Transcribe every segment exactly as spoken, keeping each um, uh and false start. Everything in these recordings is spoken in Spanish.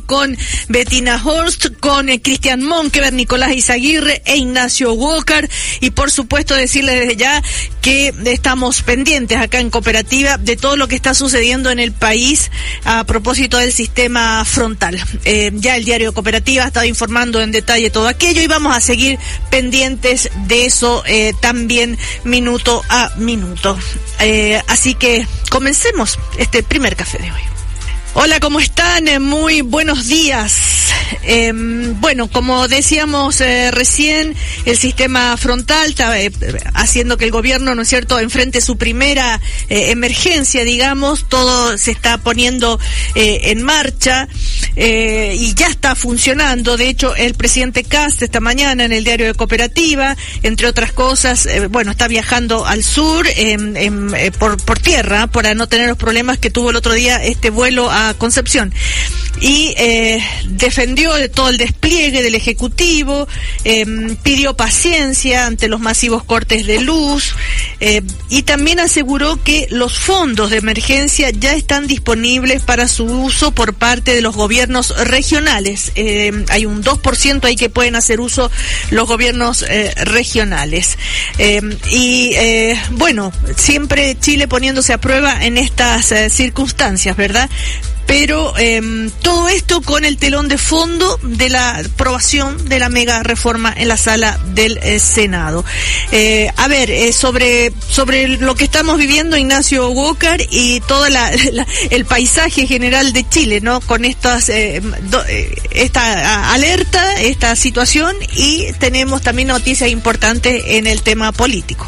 con Bettina Horst, con eh, Cristian Monkeberg, Nicolás Izaguirre e Ignacio Walker, y por supuesto decirles desde ya que estamos pendientes acá en Cooperativa de todo lo que está sucediendo en el país a propósito del sistema frontal. Eh, ya el diario Cooperativa ha estado informando en detalle todo aquello y vamos a seguir pendientes de eso eh, también minuto a minuto. Eh, así que comencemos este primer café de hoy. Hola, ¿cómo están? Eh, muy buenos días. Eh, bueno, como decíamos eh, recién, el sistema frontal está eh, haciendo que el gobierno, ¿no es cierto?, enfrente su primera eh, emergencia, digamos. Todo se está poniendo eh, en marcha eh, y ya está funcionando. De hecho, el presidente Kast esta mañana en el diario de Cooperativa, entre otras cosas, eh, bueno, está viajando al sur eh, eh, por, por tierra para no tener los problemas que tuvo el otro día este vuelo a Concepción, y eh, defendió de todo el despliegue del Ejecutivo, eh, pidió paciencia ante los masivos cortes de luz, eh, y también aseguró que los fondos de emergencia ya están disponibles para su uso por parte de los gobiernos regionales. Eh, hay un dos por ciento ahí que pueden hacer uso los gobiernos eh, regionales. Eh, y eh, bueno, siempre Chile poniéndose a prueba en estas eh, circunstancias, ¿verdad? Pero eh, todo esto con el telón de fondo de la aprobación de la mega reforma en la sala del eh, Senado. Eh, a ver, eh, sobre sobre lo que estamos viviendo, Ignacio Walker, y todo la, la, el paisaje general de Chile, ¿no? Con estas eh, do, eh, esta alerta, esta situación, y tenemos también noticias importantes en el tema político.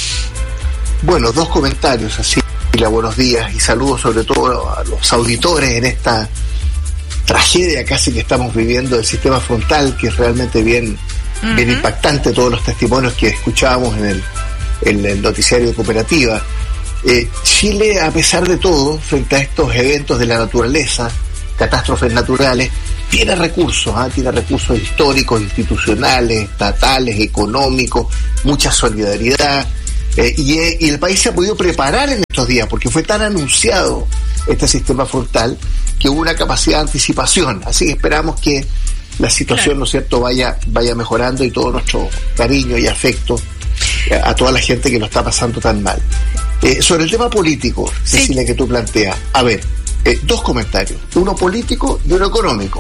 Bueno, dos comentarios así. Buenos días y saludos sobre todo a los auditores en esta tragedia casi que estamos viviendo del sistema frontal, que es realmente bien, uh-huh. bien impactante, todos los testimonios que escuchábamos en el, en el noticiario de Cooperativa. Eh, Chile, a pesar de todo, frente a estos eventos de la naturaleza, catástrofes naturales, tiene recursos, ¿eh? tiene recursos históricos, institucionales, estatales, económicos, mucha solidaridad. Eh, y, eh, y el país se ha podido preparar en estos días porque fue tan anunciado este sistema frontal que hubo una capacidad de anticipación. Así que esperamos que la situación, claro. ¿no es cierto?, vaya, vaya mejorando, y todo nuestro cariño y afecto eh, a toda la gente que lo está pasando tan mal. Eh, sobre el tema político, sí. Cecilia, que tú planteas, a ver, eh, dos comentarios, uno político y uno económico.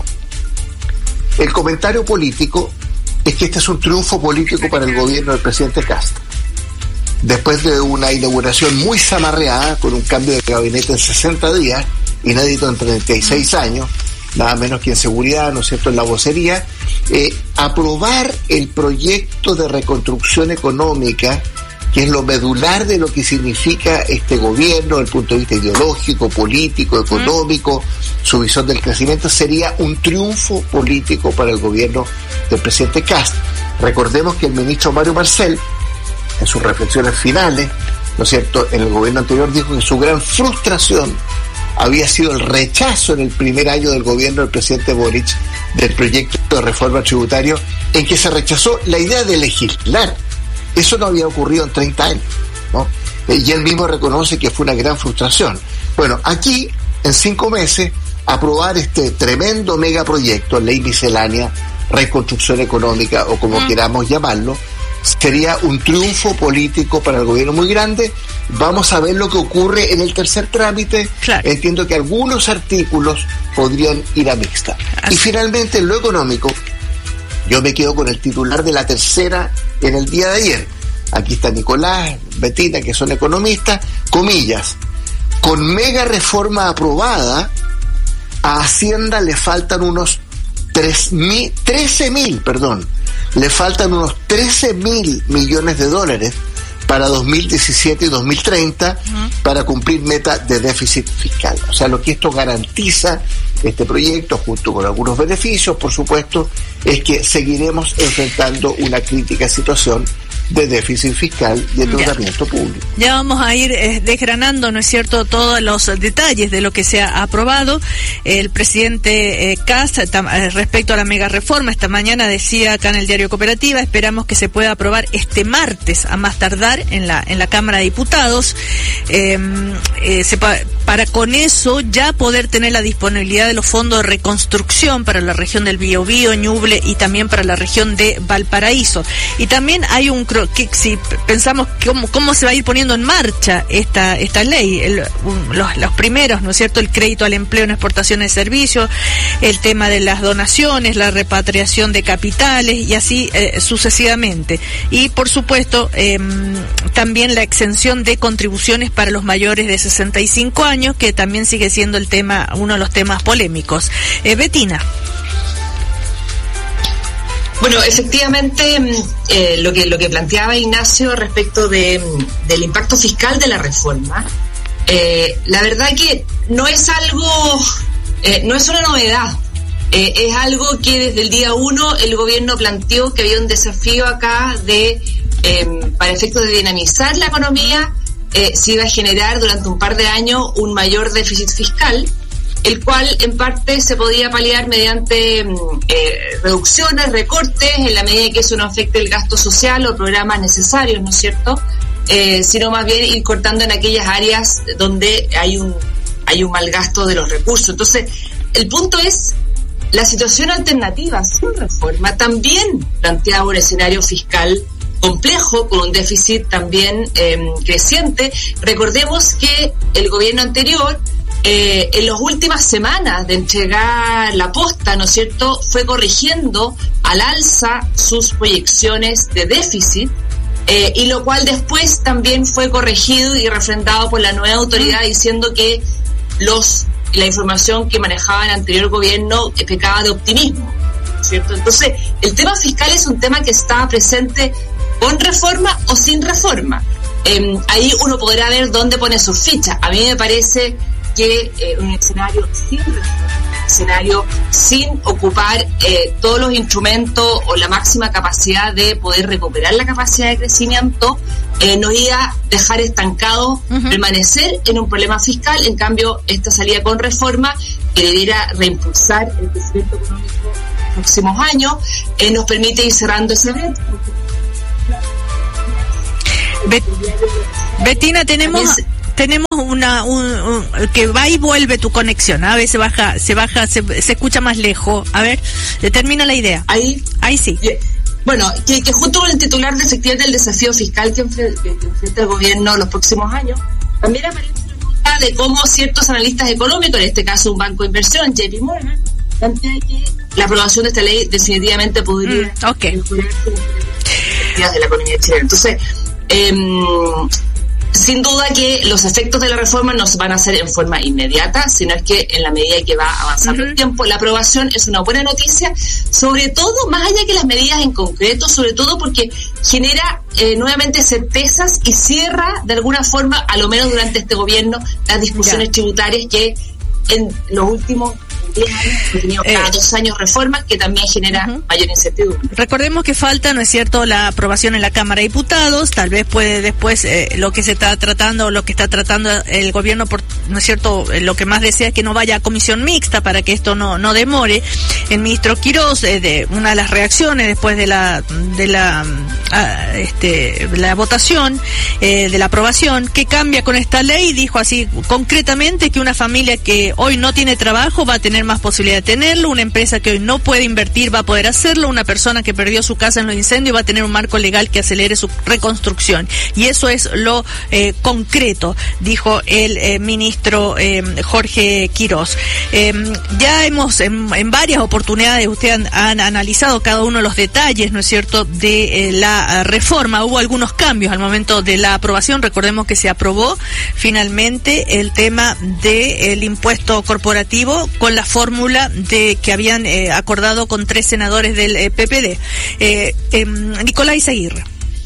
El comentario político es que este es un triunfo político para el gobierno del presidente Kast. Después de una inauguración muy zamarreada, con un cambio de gabinete en sesenta días, inédito en treinta y seis años, nada menos que en seguridad, ¿no es cierto?, en la vocería, eh, aprobar el proyecto de reconstrucción económica, que es lo medular de lo que significa este gobierno, desde el punto de vista ideológico, político, económico, su visión del crecimiento, sería un triunfo político para el gobierno del presidente Kast. Recordemos que el ministro Mario Marcel, en sus reflexiones finales, ¿no es cierto?, en el gobierno anterior dijo que su gran frustración había sido el rechazo en el primer año del gobierno del presidente Boric del proyecto de reforma tributario, en que se rechazó la idea de legislar. Eso no había ocurrido en treinta años, ¿no? Y él mismo reconoce que fue una gran frustración. Bueno, aquí, en cinco meses, aprobar este tremendo megaproyecto, ley miscelánea, reconstrucción económica, o como mm. queramos llamarlo, sería un triunfo político para el gobierno muy grande. Vamos a ver lo que ocurre en el tercer trámite. Claro. Entiendo que algunos artículos podrían ir a mixta. Así. Y finalmente, en lo económico, yo me quedo con el titular de la tercera en el día de ayer. Aquí está Nicolás, Bettina, que son economistas, comillas, con mega reforma aprobada, a Hacienda le faltan unos trece mil, perdón, le faltan unos trece mil millones de dólares para dos mil diecisiete y dos mil treinta uh-huh. para cumplir meta de déficit fiscal. O sea, lo que esto garantiza, este proyecto, junto con algunos beneficios, por supuesto, es que seguiremos enfrentando una crítica situación de déficit fiscal y endeudamiento público. Ya vamos a ir eh, desgranando, ¿no es cierto?, todos los detalles de lo que se ha aprobado. El presidente eh, Kast, eh, respecto a la mega reforma, esta mañana decía acá en el diario Cooperativa, esperamos que se pueda aprobar este martes a más tardar en la en la Cámara de Diputados, eh, eh, se pa, para con eso ya poder tener la disponibilidad de los fondos de reconstrucción para la región del Biobío, Ñuble y también para la región de Valparaíso. Y también hay un que si pensamos cómo cómo se va a ir poniendo en marcha esta esta ley, el, un, los, los primeros, ¿no es cierto?, el crédito al empleo en exportaciones de servicios, el tema de las donaciones, la repatriación de capitales y así eh, sucesivamente. Y por supuesto eh, también la exención de contribuciones para los mayores de sesenta y cinco años, que también sigue siendo el tema, uno de los temas polémicos. Eh, Betina. Bueno, efectivamente, eh, lo que lo que planteaba Ignacio respecto de del impacto fiscal de la reforma, eh, la verdad que no es algo, eh, no es una novedad, eh, es algo que desde el día uno el gobierno planteó que había un desafío acá de, eh, para efectos de dinamizar la economía, eh, se iba a generar durante un par de años un mayor déficit fiscal, el cual en parte se podía paliar mediante eh, reducciones, recortes, en la medida que eso no afecte el gasto social o programas necesarios, ¿no es cierto?, eh, sino más bien ir cortando en aquellas áreas donde hay un hay un mal gasto de los recursos. Entonces, el punto es, la situación alternativa sin reforma también planteaba un escenario fiscal complejo, con un déficit también eh, creciente. Recordemos que el gobierno anterior, Eh, en las últimas semanas de entregar la posta, ¿no es cierto?, fue corrigiendo al alza sus proyecciones de déficit, eh, y lo cual después también fue corregido y refrendado por la nueva autoridad diciendo que los la información que manejaba el anterior gobierno eh, pecaba de optimismo, ¿cierto? Entonces, el tema fiscal es un tema que está presente con reforma o sin reforma. Eh, ahí uno podrá ver dónde pone sus fichas. A mí me parece que eh, un escenario sin escenario sin ocupar eh, todos los instrumentos o la máxima capacidad de poder recuperar la capacidad de crecimiento, eh, nos iba a dejar estancados, uh-huh. permanecer en un problema fiscal. En cambio, esta salida con reforma, que debiera reimpulsar el crecimiento económico en los próximos años, eh, nos permite ir cerrando ese evento. Bet- Betina, tenemos... Tenemos una un, un, que va y vuelve tu conexión, a veces baja, se baja, se, se escucha más lejos. A ver, termina la idea. Ahí, ahí sí. Bueno, que, que junto con el titular de efectivamente del desafío fiscal que, enfre, que, que enfrenta el gobierno en los próximos años, también aparece una nota de cómo ciertos analistas económicos, en este caso un banco de inversión, J P Morgan, plantea que la aprobación de esta ley definitivamente podría mm, okay. mejorar las de la economía chilena. Entonces, eh, sin duda que los efectos de la reforma no se van a hacer en forma inmediata, sino es que en la medida que va avanzando uh-huh. el tiempo, la aprobación es una buena noticia, sobre todo, más allá que las medidas en concreto, sobre todo porque genera eh, nuevamente certezas y cierra de alguna forma, a lo menos durante este gobierno, las discusiones yeah. tributarias que en los últimos diez años hemos tenido cada eh, dos años reformas, que también genera uh-huh. mayor incertidumbre. Recordemos que falta, ¿no es cierto?, la aprobación en la Cámara de Diputados. Tal vez puede después eh, lo que se está tratando, lo que está tratando el gobierno, por, ¿no es cierto?, eh, lo que más desea es que no vaya a comisión mixta para que esto no no demore. El ministro Quirós, eh, de una de las reacciones después de la de la a, este la votación eh, de la aprobación, que cambia con esta ley, dijo así concretamente que una familia que hoy no tiene trabajo va a tener más posibilidad de tenerlo, una empresa que hoy no puede invertir va a poder hacerlo, una persona que perdió su casa en los incendios va a tener un marco legal que acelere su reconstrucción. Y eso es lo eh, concreto, dijo el eh, ministro eh, Jorge Quirós. Eh, ya hemos, en, en varias oportunidades, ustedes han, han analizado cada uno de los detalles, ¿no es cierto?, de eh, la reforma. Hubo algunos cambios al momento de la aprobación. Recordemos que se aprobó finalmente el tema del impuesto corporativo con la fórmula de que habían eh, acordado con tres senadores del eh, P P D. Eh, eh, Nicolás Izaguirre.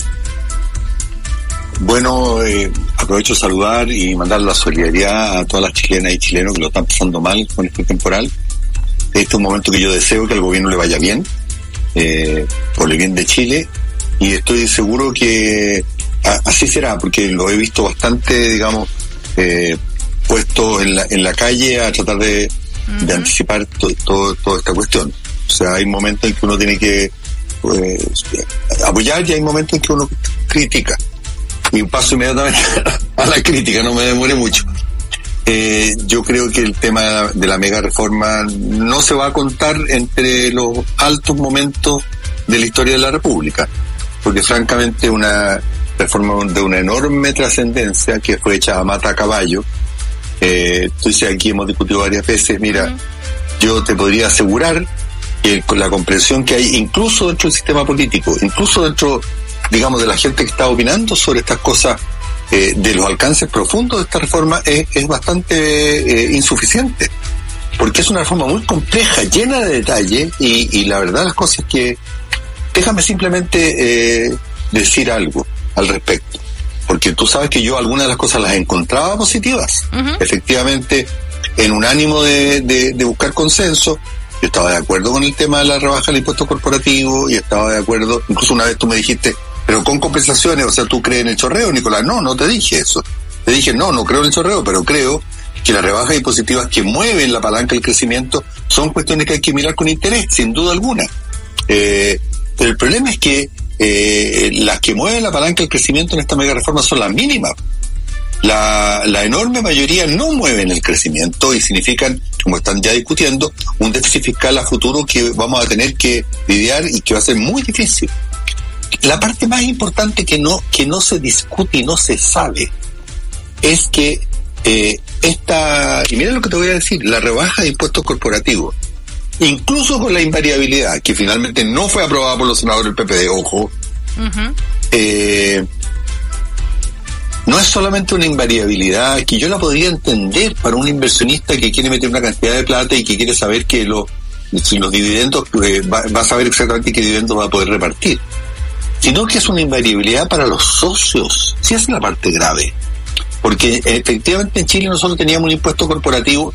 Bueno, eh, aprovecho de saludar y mandar la solidaridad a todas las chilenas y chilenos que lo están pasando mal con este temporal. Este es un momento que yo deseo que al gobierno le vaya bien, eh, por el bien de Chile, y estoy seguro que a, así será, porque lo he visto bastante, digamos, eh, puesto en la, en la calle a tratar de, uh-huh. de anticipar to, to, toda esta cuestión. O sea, hay momentos en que uno tiene que eh, apoyar y hay momentos en que uno critica. Y paso inmediatamente a la crítica, no me demore mucho. Eh, yo creo que el tema de la mega reforma no se va a contar entre los altos momentos de la historia de la República, porque francamente una reforma de una enorme trascendencia que fue hecha a mata a caballo. Eh, entonces aquí hemos discutido varias veces, mira, uh-huh. yo te podría asegurar que con la comprensión que hay incluso dentro del sistema político, incluso dentro, digamos, de la gente que está opinando sobre estas cosas, eh, de los alcances profundos de esta reforma, es, es bastante eh, insuficiente, porque es una reforma muy compleja, llena de detalles, y, y la verdad las cosas es que, déjame simplemente eh, decir algo al respecto, porque tú sabes que yo algunas de las cosas las encontraba positivas. Uh-huh. Efectivamente, en un ánimo de, de, de buscar consenso, yo estaba de acuerdo con el tema de la rebaja del impuesto corporativo, y estaba de acuerdo, incluso una vez tú me dijiste, pero con compensaciones, o sea, ¿tú crees en el chorreo, Nicolás? No, no te dije eso. Te dije, no, no creo en el chorreo, pero creo que las rebajas impositivas que mueven la palanca del crecimiento son cuestiones que hay que mirar con interés, sin duda alguna. Eh, pero el problema es que eh, las que mueven la palanca del crecimiento en esta mega reforma son las mínimas. La, la enorme mayoría no mueven el crecimiento y significan, como están ya discutiendo, un déficit fiscal a futuro que vamos a tener que lidiar y que va a ser muy difícil. La parte más importante que no, que no se discute y no se sabe es que eh, esta, y mira lo que te voy a decir, la rebaja de impuestos corporativos, incluso con la invariabilidad, que finalmente no fue aprobada por los senadores del P P D, ojo, uh-huh. eh, no es solamente una invariabilidad que yo la podría entender para un inversionista que quiere meter una cantidad de plata y que quiere saber que lo, si los dividendos, eh, va, va a saber exactamente qué dividendos va a poder repartir, sino que es una invariabilidad para los socios. Sí, esa es la parte grave, porque efectivamente en Chile nosotros teníamos un impuesto corporativo,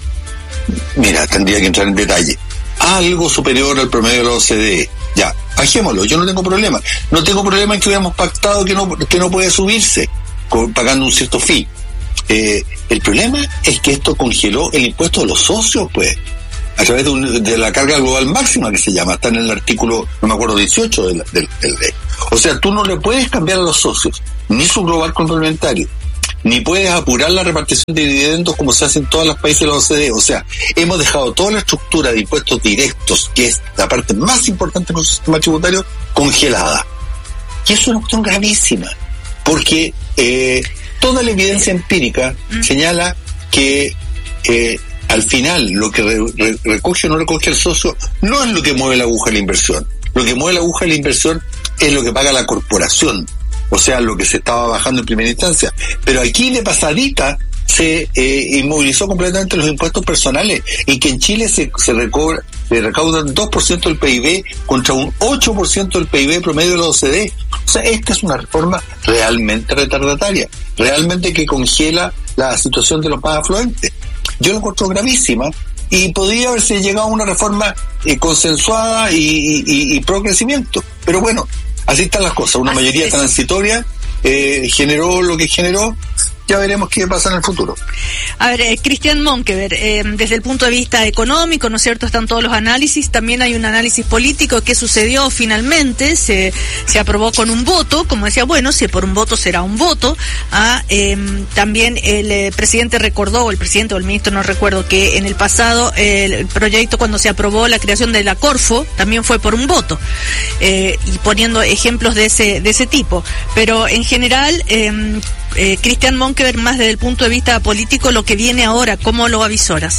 mira, tendría que entrar en detalle, algo superior al promedio de la O C D E. Ya, bajémoslo, yo no tengo problema. No tengo problema en que hubiéramos pactado que no, que no puede subirse con, pagando un cierto fee. Eh, el problema es que esto congeló el impuesto de los socios, pues, a través de, un, de la carga global máxima que se llama, está en el artículo, no me acuerdo, dieciocho del, del, del ley. O sea, tú no le puedes cambiar a los socios ni su global complementario, ni puedes apurar la repartición de dividendos como se hace en todos los países de la O C D E. O sea, hemos dejado toda la estructura de impuestos directos, que es la parte más importante de nuestro sistema tributario, congelada. Y eso es una cuestión gravísima, porque eh, toda la evidencia empírica mm. señala que eh, al final lo que re, re, recoge o no recoge el socio no es lo que mueve la aguja de la inversión. Lo que mueve la aguja de la inversión es lo que paga la corporación, o sea, lo que se estaba bajando en primera instancia. Pero aquí de pasadita se eh, inmovilizó completamente los impuestos personales, y que en Chile se, se, recobra, se recaudan dos por ciento del P I B contra un ocho por ciento del P I B promedio de la O C D E. O sea, esta es una reforma realmente retardataria, realmente que congela la situación de los más afluentes. Yo lo encuentro gravísima, y podría haberse llegado a una reforma eh, consensuada y, y, y pro crecimiento. Pero bueno, así están las cosas. Una así mayoría es. transitoria eh, generó lo que generó. Ya veremos qué pasa en el futuro. A ver, eh, Cristian Monkever, eh, desde el punto de vista económico, ¿no es cierto?, están todos los análisis, también hay un análisis político. ¿Qué sucedió finalmente? Se se aprobó con un voto, como decía, bueno, si por un voto será un voto. Ah, eh, también el eh, presidente recordó, o el presidente o el ministro, no recuerdo, que en el pasado eh, el proyecto, cuando se aprobó la creación de la Corfo, también fue por un voto, eh, y poniendo ejemplos de ese de ese tipo. Pero en general, eh, eh, Cristian Monkever, que ver más desde el punto de vista político lo que viene ahora, ¿cómo lo avisoras?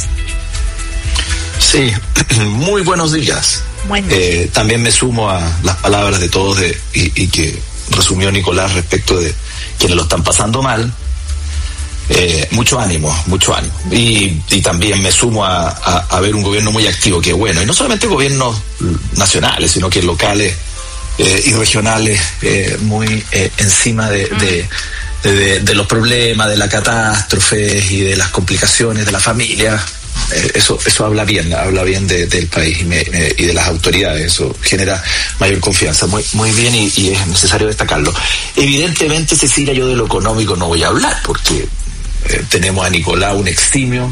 Sí, muy buenos días. Bueno. Eh, también me sumo a las palabras de todos de, y, y que resumió Nicolás respecto de quienes lo están pasando mal. Eh, mucho ánimo, mucho ánimo. Y, y también me sumo a, a, a ver un gobierno muy activo, que bueno, y no solamente gobiernos nacionales, sino que locales eh, y regionales, eh, muy eh, encima de... Mm. de De, de los problemas, de las catástrofes y de las complicaciones de la familia, eh, eso eso habla bien, habla bien de, del país y, me, me, y de las autoridades, eso genera mayor confianza, muy muy bien y, y es necesario destacarlo. Evidentemente, Cecilia, yo de lo económico no voy a hablar porque eh, tenemos a Nicolás, un eximio,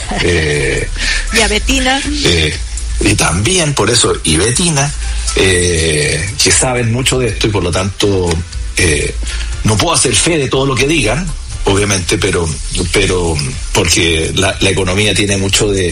eh, y a Betina. Eh, y también, por eso, y Betina, eh, que saben mucho de esto y por lo tanto eh, no puedo hacer fe de todo lo que digan, obviamente, pero pero porque la, la economía tiene mucho de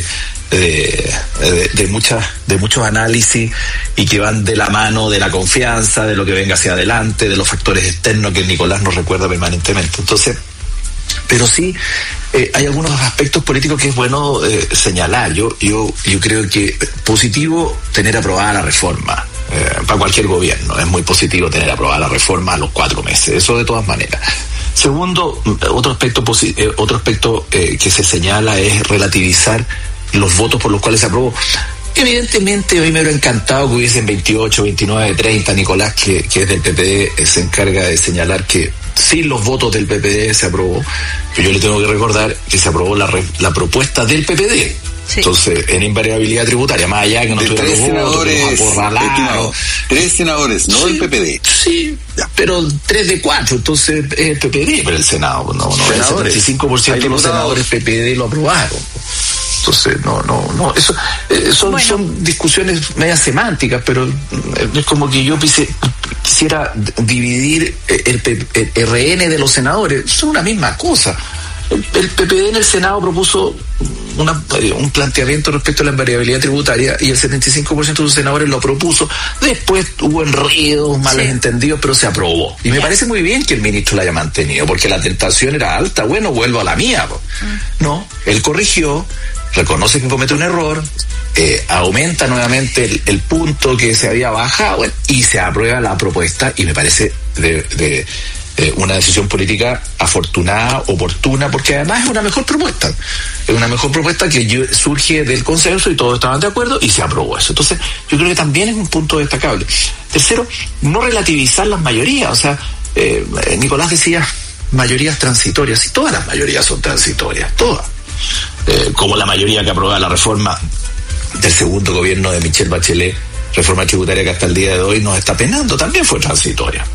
de, de, de muchas de muchos análisis y que van de la mano de la confianza, de lo que venga hacia adelante, de los factores externos que Nicolás nos recuerda permanentemente. Entonces, pero sí eh, hay algunos aspectos políticos que es bueno eh, señalar. Yo yo yo creo que positivo tener aprobada la reforma eh, para cualquier gobierno. Es muy positivo tener aprobada la reforma a los cuatro meses. Eso de todas maneras. Segundo, otro aspecto posi- eh, otro aspecto eh, que se señala es relativizar los votos por los cuales se aprobó. Evidentemente, hoy me hubiera encantado que hubiesen veintiocho, veintinueve, treinta. Nicolás, que, que es del P P D, eh, se encarga de señalar que sin los votos del P P D se aprobó. Pero yo le tengo que recordar que se aprobó la, re, la propuesta del P P D. Sí. Entonces, en invariabilidad tributaria, más allá que no tuviera los senadores, votos, tres senadores, no sí, el P P D. Sí, ya. Pero tres de cuatro, entonces es el P P D, pero el Senado, no, no, el setenta y cinco por ciento de los senadores P P D lo aprobaron. Entonces, no, no, no, eso eh, son, bueno. son discusiones medias semánticas, pero es como que yo pise, quisiera dividir el, el, el R N de los senadores, son una misma cosa. El, el P P D en el Senado propuso una, un planteamiento respecto a la invariabilidad tributaria y el setenta y cinco por ciento de los senadores lo propuso. Después hubo enredos, malos sí. entendidos, pero se aprobó. Y me yeah. parece muy bien que el ministro la haya mantenido, porque la tentación era alta. Bueno, vuelvo a la mía. Mm. No, él corrigió, reconoce que comete un error, eh, aumenta nuevamente el, el punto que se había bajado y se aprueba la propuesta y me parece de... de Eh, una decisión política afortunada, oportuna, porque además es una mejor propuesta. Es una mejor propuesta que yo, surge del consenso y todos estaban de acuerdo y se aprobó eso. Entonces, yo creo que también es un punto destacable. Tercero, no relativizar las mayorías. O sea, eh, Nicolás decía mayorías transitorias, y todas las mayorías son transitorias, todas. Eh, como la mayoría que aprobaba la reforma del segundo gobierno de Michelle Bachelet, reforma tributaria que hasta el día de hoy nos está penando, también fue transitoria.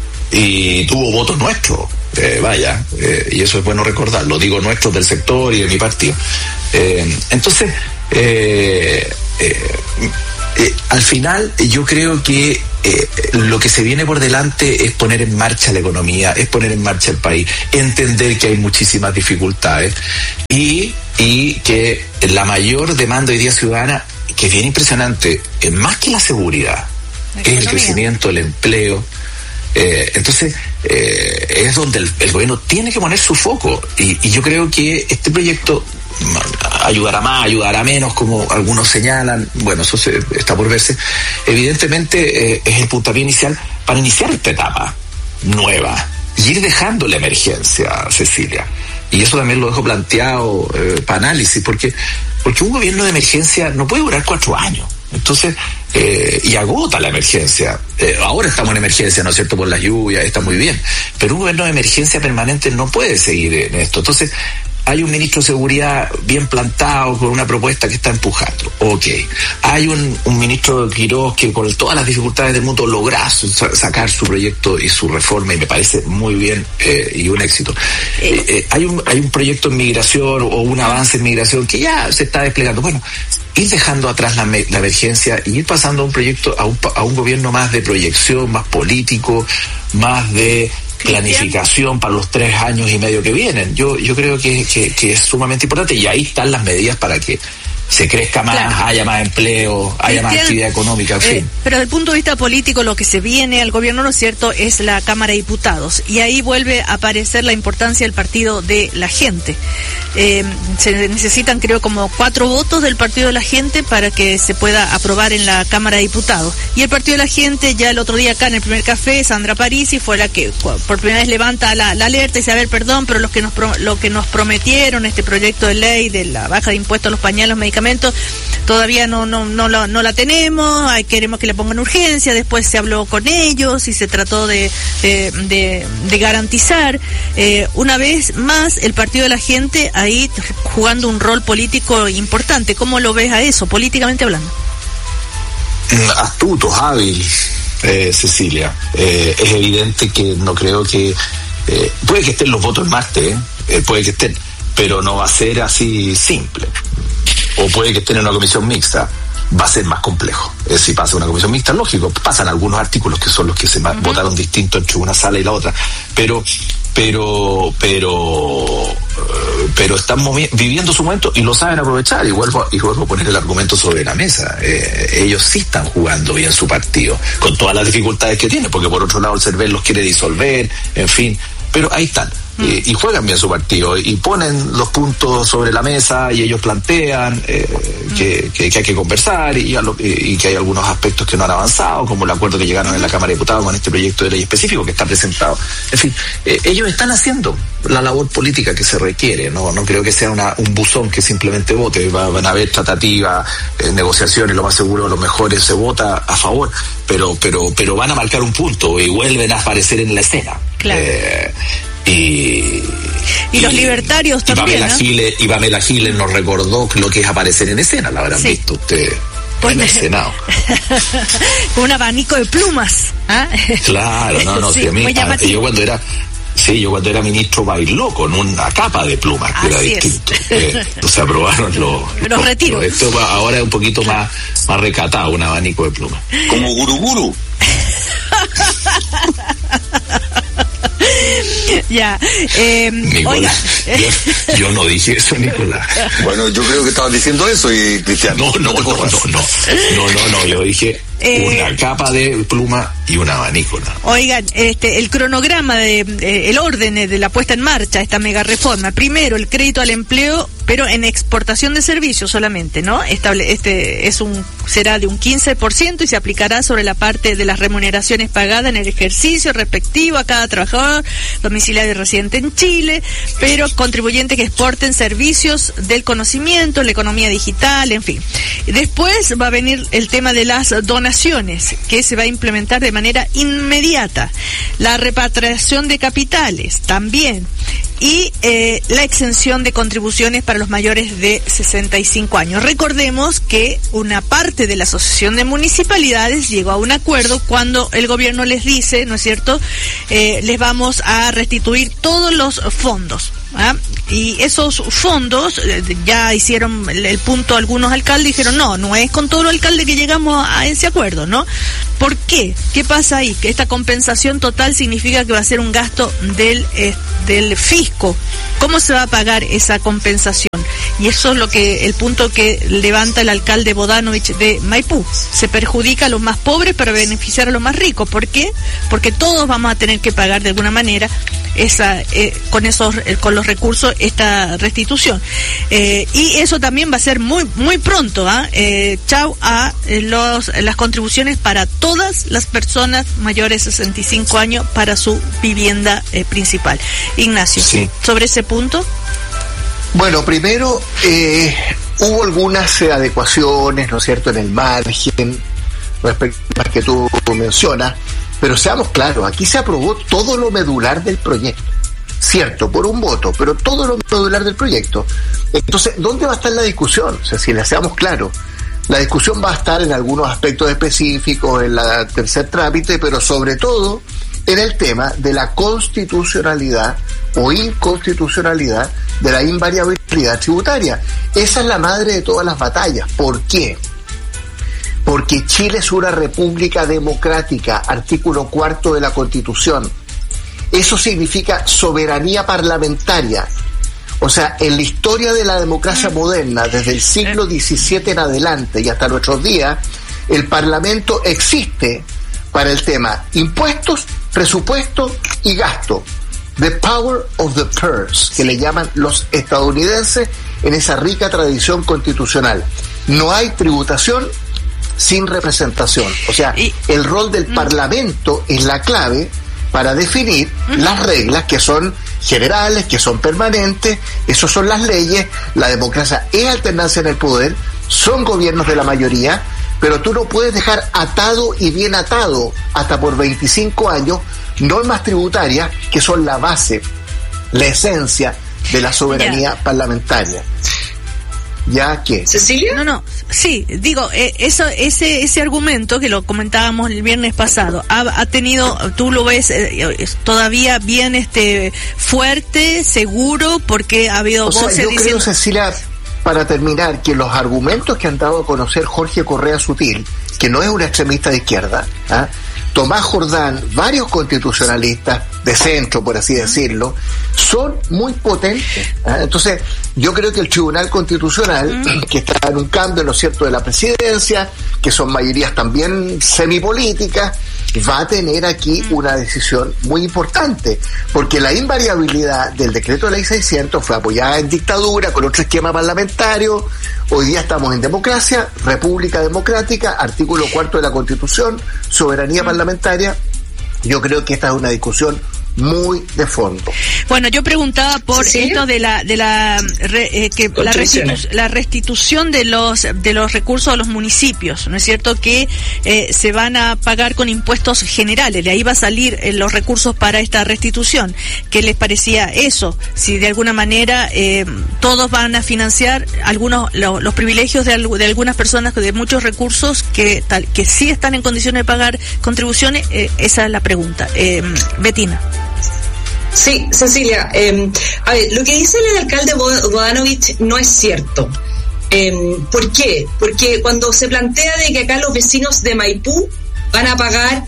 Y tuvo votos nuestros, eh, vaya, eh, y eso es bueno recordarlo, digo nuestros del sector y de mi partido. Eh, entonces, eh, eh, eh, al final yo creo que eh, lo que se viene por delante es poner en marcha la economía, es poner en marcha el país, entender que hay muchísimas dificultades y, y que la mayor demanda hoy día ciudadana, que es bien impresionante, es más que la seguridad, es el crecimiento, el empleo. Eh, entonces eh, es donde el, el gobierno tiene que poner su foco y, y yo creo que este proyecto ayudará más, ayudará menos, como algunos señalan, bueno, eso se, está por verse. Evidentemente eh, es el puntapié inicial para iniciar esta etapa nueva y ir dejando la emergencia, Cecilia, y eso también lo dejo planteado eh, para análisis, porque porque un gobierno de emergencia no puede durar cuatro años. Entonces, eh, y agota la emergencia. Eh, ahora estamos en emergencia, ¿no es cierto?, por las lluvias, está muy bien. Pero un gobierno de emergencia permanente no puede seguir en esto. Entonces, hay un ministro de Seguridad bien plantado con una propuesta que está empujando. Ok. Hay un, un ministro Quiroz que con todas las dificultades del mundo logra sacar su proyecto y su reforma y me parece muy bien eh, y un éxito. Eh, eh, hay un hay un proyecto en migración o un avance en migración que ya se está desplegando. Bueno, ir dejando atrás la, la emergencia y ir pasando a un proyecto, a un, a un gobierno más de proyección, más político, más de planificación para los tres años y medio que vienen. Yo yo creo que, que, que es sumamente importante y ahí están las medidas para que se crezca más, claro, haya más empleo, haya más actividad económica, en fin. Eh, pero desde el punto de vista político, lo que se viene al gobierno, ¿no es cierto?, es la Cámara de Diputados. Y ahí vuelve a aparecer la importancia del Partido de la Gente. Eh, se necesitan, creo, como cuatro votos del Partido de la Gente para que se pueda aprobar en la Cámara de Diputados. Y el Partido de la Gente, ya el otro día acá en el primer café, Sandra Parisi fue la que por primera vez levanta la, la alerta y dice, a ver, perdón, pero los que nos, lo que nos prometieron, este proyecto de ley de la baja de impuestos a los pañales medicamentos, medicamentos, todavía no no no la, no la tenemos, hay, queremos que le pongan urgencia. Después se habló con ellos y se trató de de, de, de garantizar. Eh, una vez más, el Partido de la Gente ahí jugando un rol político importante. ¿Cómo lo ves a eso, políticamente hablando? Astuto, hábil, eh, Cecilia. Eh, es evidente que no creo que... Eh, puede que estén los votos en Marte, eh, eh, puede que estén, pero no va a ser así simple. O puede que estén en una comisión mixta, va a ser más complejo. Eh, si pasa una comisión mixta, lógico, pasan algunos artículos que son los que se uh-huh. votaron distintos entre una sala y la otra, pero pero pero pero están movi- viviendo su momento y lo saben aprovechar. Y vuelvo, y vuelvo a poner el argumento sobre la mesa. Eh, ellos sí están jugando bien su partido, con todas las dificultades que tienen, porque por otro lado el CERVEL los quiere disolver, en fin, pero ahí están. Y, y juegan bien su partido y ponen los puntos sobre la mesa y ellos plantean eh, que, que, que hay que conversar y, a lo, y, y que hay algunos aspectos que no han avanzado, como el acuerdo que llegaron en la Cámara de Diputados con este proyecto de ley específico que está presentado. En fin, eh, ellos están haciendo la labor política que se requiere. No no creo que sea una, un buzón que simplemente vote. Va, van a haber tratativas, eh, negociaciones, lo más seguro, lo mejor es se vota a favor, pero pero pero van a marcar un punto y vuelven a aparecer en la escena. Claro. Eh, Y, y los libertarios y también, Pamela ¿no? Giles, y Pamela Giles nos recordó lo que es aparecer en escena, la habrán sí. visto ustedes pues en el Senado. Con un abanico de plumas. ¿Ah? Claro, no, no, sí, si a mí, a, yo cuando era sí, yo cuando era ministro bailó con una capa de plumas, que era distinto. Eh, se aprobaron los, los retiros. Esto va, ahora es un poquito más, más recatado, un abanico de plumas. Como guruguru. Ya, eh, Nicolás, yo, yo no dije eso, Nicolás. Bueno, yo creo que estabas diciendo eso, y Cristian. No, no, no, no, no, no, no, no, no, yo dije eh, una capa de pluma y un abanico. ¿No? Oigan, este, el cronograma de, eh, el orden de la puesta en marcha, esta mega reforma. Primero, el crédito al empleo, pero en exportación de servicios solamente, ¿no? Estable, este es un será de un quince por ciento y se aplicará sobre la parte de las remuneraciones pagadas en el ejercicio respectivo a cada trabajador domiciliario residente en Chile, pero contribuyentes que exporten servicios del conocimiento, la economía digital, en fin. Después va a venir el tema de las donaciones, que se va a implementar de manera inmediata. La repatriación de capitales, también. Y eh, la exención de contribuciones para los mayores de sesenta y cinco años. Recordemos que una parte de la Asociación de Municipalidades llegó a un acuerdo cuando el gobierno les dice, ¿no es cierto?, eh, les vamos a restituir todos los fondos. ¿Ah? Y esos fondos, eh, ya hicieron el, el punto algunos alcaldes, dijeron no, no es con todo el alcalde que llegamos a ese acuerdo, ¿no? ¿Por qué? ¿Qué pasa ahí? Que esta compensación total significa que va a ser un gasto del, eh, del fisco. ¿Cómo se va a pagar esa compensación? Y eso es lo que el punto que levanta el alcalde Bodanovich de Maipú. Se perjudica a los más pobres para beneficiar a los más ricos. ¿Por qué? Porque todos vamos a tener que pagar de alguna manera esa eh, con esos eh, con los recursos esta restitución. Eh, y eso también va a ser muy muy pronto. ¿eh? Eh, chau a eh, los las contribuciones para todas las personas mayores de sesenta y cinco años para su vivienda eh, principal. Ignacio, sí. Sobre ese punto. Bueno, primero, eh, hubo algunas eh, adecuaciones, ¿no es cierto?, en el margen, respecto a las que tú mencionas, pero seamos claros, aquí se aprobó todo lo medular del proyecto, cierto, por un voto, pero todo lo medular del proyecto. Entonces, ¿dónde va a estar la discusión? O sea, si la seamos claros, la discusión va a estar en algunos aspectos específicos, en la tercer trámite, pero sobre todo en el tema de la constitucionalidad o inconstitucionalidad de la invariabilidad tributaria. Esa es la madre de todas las batallas. ¿Por qué? Porque Chile es una república democrática, artículo cuarto de la Constitución. Eso significa soberanía parlamentaria. O sea, en la historia de la democracia moderna, desde el siglo diecisiete en adelante y hasta nuestros días, el Parlamento existe para el tema impuestos, presupuesto y gasto. The power of the purse, que le llaman los estadounidenses en esa rica tradición constitucional. No hay tributación sin representación. O sea, el rol del Parlamento es la clave para definir las reglas que son generales, que son permanentes, esos son las leyes, la democracia es alternancia en el poder, son gobiernos de la mayoría, pero tú no puedes dejar atado y bien atado hasta por veinticinco años normas tributarias que son la base, la esencia de la soberanía yeah. parlamentaria. ¿Ya qué? ¿Cecilia? No, no, sí, digo, eh, eso, ese ese argumento que lo comentábamos el viernes pasado, ha, ha tenido, tú lo ves eh, todavía bien este fuerte, seguro, porque ha habido o voces sea, yo diciendo... creo, Cecilia, para terminar, que los argumentos que han dado a conocer Jorge Correa Sutil, que no es un extremista de izquierda, ¿ah? Tomás Jordán, varios constitucionalistas de centro, por así decirlo, son muy potentes. ¿eh? Entonces, yo creo que el Tribunal Constitucional, uh-huh. que está en un cambio, ¿no es cierto?, de la presidencia, que son mayorías también semipolíticas, va a tener aquí uh-huh. una decisión muy importante, porque la invariabilidad del decreto de ley seiscientos fue apoyada en dictadura, con otro esquema parlamentario. Hoy día estamos en democracia, república democrática, artículo cuarto de la Constitución, soberanía parlamentaria. Yo creo que esta es una discusión muy de fondo. Bueno, yo preguntaba por ¿Sí? esto de la de la re, eh, que la, restitu- la restitución de los de los recursos a los municipios, ¿no es cierto? Que eh, se van a pagar con impuestos generales, de ahí va a salir eh, los recursos para esta restitución. ¿Qué les parecía eso? Si de alguna manera eh, todos van a financiar algunos lo, los privilegios de, de algunas personas de muchos recursos que tal, que sí están en condiciones de pagar contribuciones, eh, esa es la pregunta. Eh, Betina. Sí, Cecilia, eh, a ver, lo que dice el alcalde Bodanovich no es cierto. Eh, ¿Por qué? Porque cuando se plantea de que acá los vecinos de Maipú van a pagar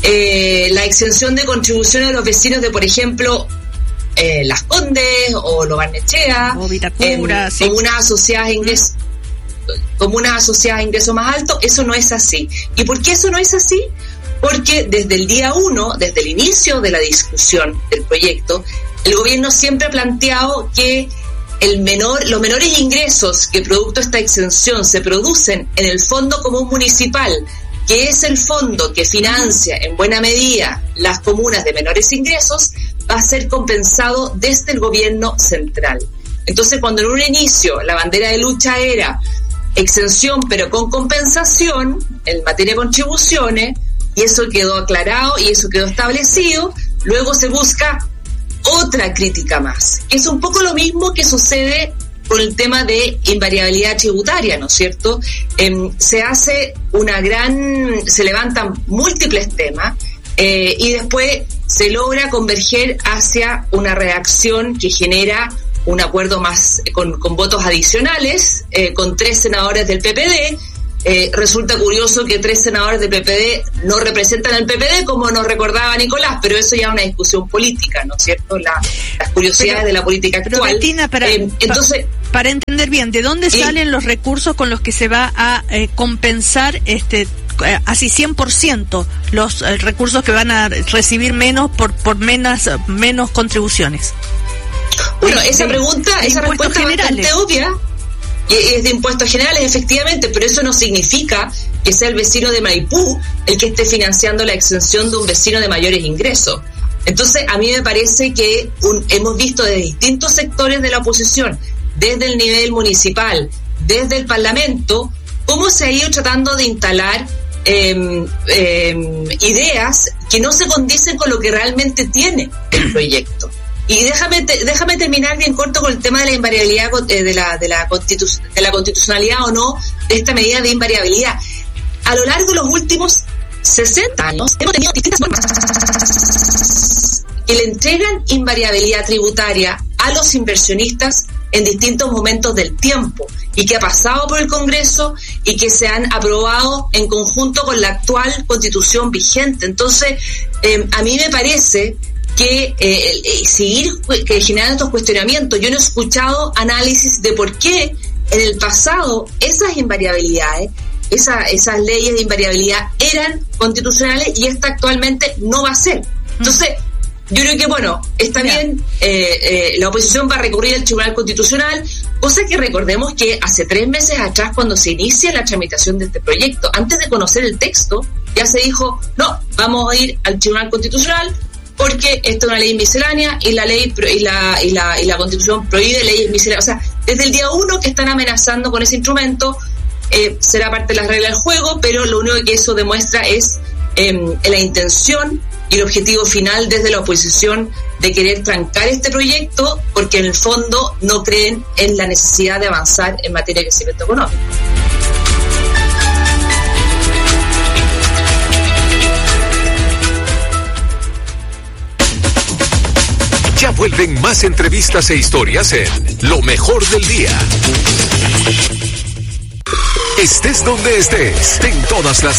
eh, la exención de contribuciones de los vecinos de, por ejemplo, eh, Las Condes o Lo Barnechea, o Vitacura, eh, sí. comunas asociadas a ingresos, comunas asociadas a ingresos más altos, eso no es así. ¿Y por qué eso no es así? Porque desde el día uno, desde el inicio de la discusión del proyecto, el gobierno siempre ha planteado que el menor, los menores ingresos que producto de esta exención se producen en el Fondo Común Municipal, que es el fondo que financia en buena medida las comunas de menores ingresos, va a ser compensado desde el gobierno central. Entonces, cuando en un inicio la bandera de lucha era exención pero con compensación en materia de contribuciones, y eso quedó aclarado y eso quedó establecido, luego se busca otra crítica más, que es un poco lo mismo que sucede con el tema de invariabilidad tributaria, ¿no es cierto? Eh, se hace una gran, se levantan múltiples temas eh, y después se logra converger hacia una redacción que genera un acuerdo más con, con votos adicionales, eh, con tres senadores del P P D. Eh, resulta curioso que tres senadores del P P D no representan al P P D, como nos recordaba Nicolás, pero eso ya es una discusión política, ¿no es cierto? La, las curiosidades pero, de la política actual. Pero Betina, para, eh, entonces, pa, para entender bien, ¿de dónde eh, salen los recursos con los que se va a eh, compensar este eh, así cien por ciento los eh, recursos que van a recibir menos por por menos, menos contribuciones? Bueno, de, esa pregunta, de esa respuesta es bastante obvia. Y es de impuestos generales, efectivamente, pero eso no significa que sea el vecino de Maipú el que esté financiando la exención de un vecino de mayores ingresos. Entonces, a mí me parece que un, hemos visto de distintos sectores de la oposición, desde el nivel municipal, desde el Parlamento, cómo se ha ido tratando de instalar eh, eh, ideas que no se condicen con lo que realmente tiene el proyecto. Y déjame te, déjame terminar bien corto con el tema de la invariabilidad eh, de la de la, constitu, de la constitucionalidad o no de esta medida de invariabilidad. A lo largo de los últimos sesenta años hemos tenido distintas normas que le entregan invariabilidad tributaria a los inversionistas en distintos momentos del tiempo y que ha pasado por el Congreso y que se han aprobado en conjunto con la actual Constitución vigente. Entonces, eh, a mí me parece que eh, eh, seguir que generando estos cuestionamientos. Yo no he escuchado análisis de por qué en el pasado esas invariabilidades, esa, esas leyes de invariabilidad eran constitucionales y esta actualmente no va a ser. Entonces, yo creo que, bueno, está yeah. bien, eh, eh, la oposición va a recurrir al Tribunal Constitucional, cosa que recordemos que hace tres meses atrás, cuando se inicia la tramitación de este proyecto, antes de conocer el texto, ya se dijo, no, vamos a ir al Tribunal Constitucional, porque esto es una ley miscelánea y la ley y la, y la, y la Constitución prohíbe leyes misceláneas. O sea, desde el día uno que están amenazando con ese instrumento, eh, será parte de las reglas del juego, pero lo único que eso demuestra es eh, la intención y el objetivo final desde la oposición de querer trancar este proyecto, porque en el fondo no creen en la necesidad de avanzar en materia de crecimiento económico. Ya vuelven más entrevistas e historias en Lo Mejor del Día. Estés donde estés, ten todas las